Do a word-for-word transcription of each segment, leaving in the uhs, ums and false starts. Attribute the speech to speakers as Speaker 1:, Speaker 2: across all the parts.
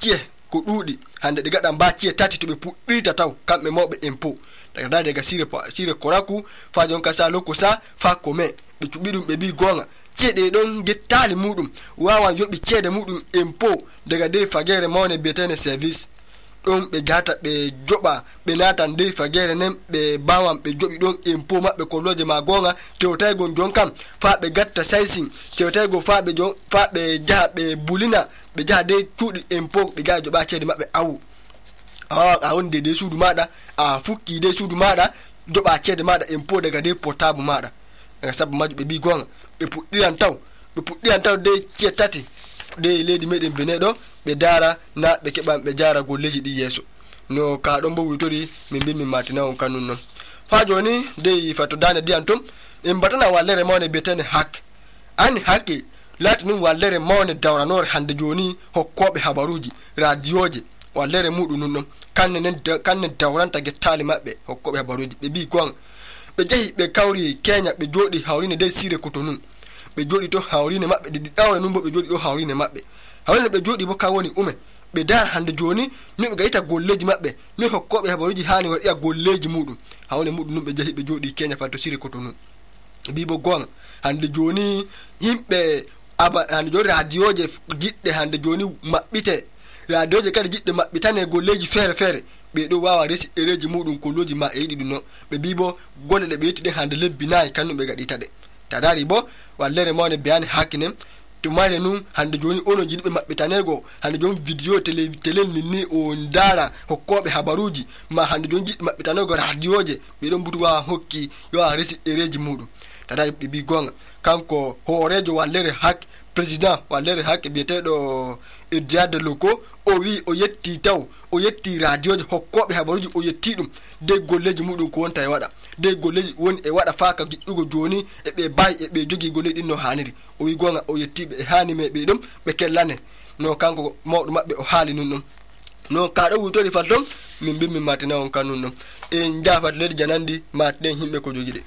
Speaker 1: cie ko duudi hande de gadan ba cie tati to be puddita taw kambe mawbe impôt daga dade daga sire po sire koraku fa jon kasa loko sa fa kome be tubidum be bi gonga cede don gettali mudum wawan yobi cede mudum impôt daga de fagere mawne betene service don be gata be joba be natan de fagere nem be bawam be jobi don impôt mabbe ko loje ma gonga tewtay gon jon kam fa be gatta sizing tewtay go fa be jon fa be ja be bulina be ja de tudi impôt be ga joba cede mabbe awu ah a wonde de sudu mada a fukki de sudu mada joba cede mada impôt daga de portable mada sabu maju be bi gonga be puddiran taw be puddiran taw de cietati de ledi meden benedo be dara na be kebam be jara golleji di yeso no ka don bo witori min bi min matina on kanun non fa joni de fato dana diantum en batana wallere mawne betene hak an hakke lati num wallere mawne dawranor hande joni hokkobe habaruji radioje wallere mudu non kanne nen kanne dawranta gettali mabbe hokkobe habaruji be bi gonga be jehi be kawri Kenya be jodi hawrine de sire kotonu be jodi to hawrine mabbe di dawre numbo be jodi do hawrine mabbe hawrine be jodi bo ka woni ume be dar hande joni mi be gaita golleji mabbe mi hokkobe habaruji hani wadi ya golleji mudum hawne mudum numbe jehi be jodi Kenya fa to sire kotonu bi bo gonga hande joni himbe aba hande jodi radioje gidde hande joni mabbite radioje kadi gidde mabbitane golleji fere fere be do wawa resi ereji mudum ko loji ma e yidi no be bibo golle de be yitide hande lebbi nay kanu be gadi tade tadari bo wallere mawne biani hakinem to mare num hande joni ono jidbe mabbitanego hande joni video tele tele ninni o ndara hokkobe habaruji ma hande joni jidbe mabbitanego radioje be don butuwa hokki yo resi ereji mudum tadari be bi gonga kanko horejo wallere hak president wallere hak bietedo e diade loko o wi o yetti taw o yetti radio hokkobe habaruji o yetti dum de golleji mudum ko wonta e wada de golleji woni e wada faaka giddugo joni e be bay e be jogi golle din no haniri o wi gonga o yetti be hani me be dum be kellane no kanko mawdo mabbe o haali nun dum no kaado wutori fatom min bimmi matina on kanun dum e njafat ledi janandi matden himbe ko jogide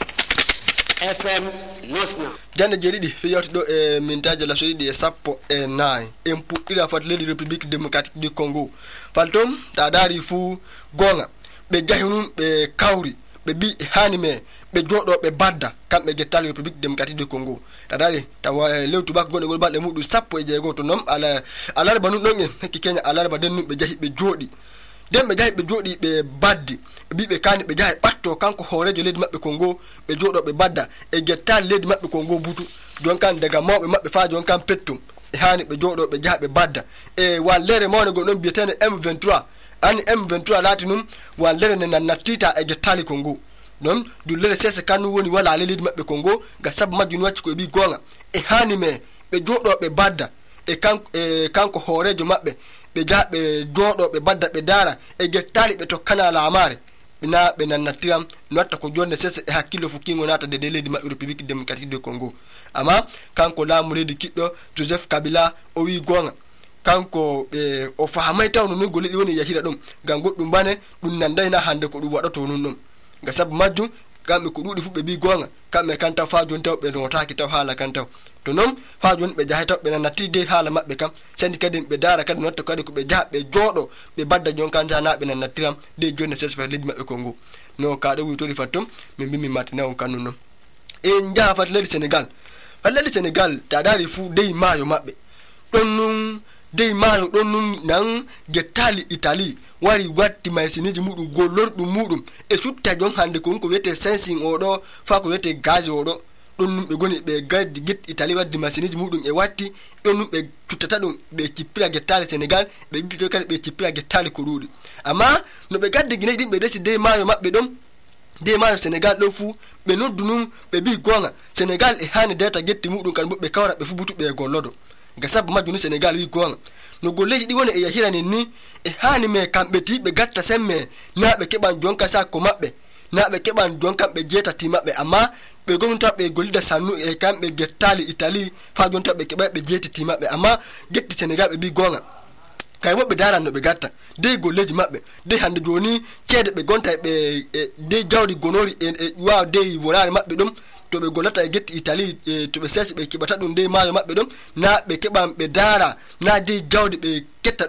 Speaker 1: F M Nosna jande jedidi fi yotdo e mintaje la soyidi e sappo e nine en puddira fat ledi République démocratique du Congo faltom ta dari fu gonga be jahunum be kawri be bi hanime be jodo be badda kambe gettali République démocratique du Congo ta dari ta lewtu bak gonde gol balde mudu sappo e jeego to nom ala alarba nun don en hekki Kenya alarba den be jahi be jodi dembe jahi be jodi be baddi bi be kani be jahi batto kanko horejo ledi mabbe Congo be jodo be badda e gettali ledi mabbe Congo butu don kan daga mawbe mabbe fa jon kan pettum e hani be jodo be jahi be badda e wallere mawne go don bietene M vingt-trois ani M vingt-trois latinum wallere ne nanatita e gettali Congo non dullere sese kanu woni wala ledi mabbe Congo ga sab majun wacci ko bi gonga e hani me be jodo be badda e kanko e kanko horejo mabbe be jabbe jodo be badda be dara e gettali be to kana la amare bina be nanatiram notta ko jonde sese e hakkilo fukingo nata de deledi mabbe République démocratique du Congo ama kanko la muredi kiddo Joseph Kabila o wi gonga kanko be o fahamay tawno no golidi woni yahira dum gam goddum bane dum nandayna hande ko dum wadato non non ga sab majjum kambe ko dudi fubbe bi gonga kambe kanta fa jon taw be no taaki taw hala kantaw to non fa jon be jahay taw be nanati de hala mabbe kam sendi kadin be dara kadin notta kadi ko be jabbe jodo be badda jon kanta na be nanatiram de jonne ses fa ledi mabbe Congo no ka do witori fatum min bimi matina on kanu non e nja fat ledi Senegal fat ledi Senegal ta dari fu de mayo mabbe don nun de mayo don nun nan gettali Italy wari watti maysiniji mudum gollordum mudum e sutta jon hande ko ko wete sensing odo fa ko wete gaz odo don be goni be gaddi get Italy waddi maysiniji mudum e watti don be tuttata dum be kippira gettali Senegal be bito kala be kippira gettali ko dudi amma no be gaddi gine dimbe desi de mayo mabbe dum de mayo Senegal do fu be noddunum be bi gonga Senegal e hani data getti mudum kan be kawra be fu butu be gollodo gasab majunu Senegal wi gonga no golleji di woni e yahira ni e hani me kambe tibe gatta semme na be keban jonka sa ko mabbe na be keban jonka be jeta ti mabbe amma be gonta be golida sanu e kambe gettali Italy fa jonta be keba be jeti ti mabbe amma getti Senegal be bi gonga kay wobbe daran no be gatta de golleji mabbe de hande joni cede be gonta be de jawdi gonori e wa de volare mabbe dum to be golata e getti Italy to be sesi be kibata dum de maayo mabbe dum na be kebam be dara na de jawdi be ketta